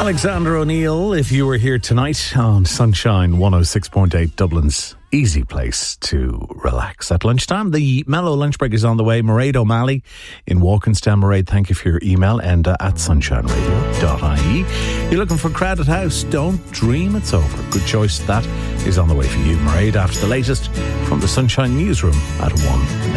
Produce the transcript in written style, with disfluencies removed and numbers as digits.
Alexander O'Neill, if you were here tonight on Sunshine 106.8, Dublin's easy place to relax at lunchtime. The mellow lunch break is on the way. Mairead O'Malley in Walkinstown. Mairead, thank you for your email, and at sunshineradio.ie. You're looking for Crowded House. Don't dream it's over. Good choice. That is on the way for you, Mairead, after the latest from the Sunshine Newsroom at 1.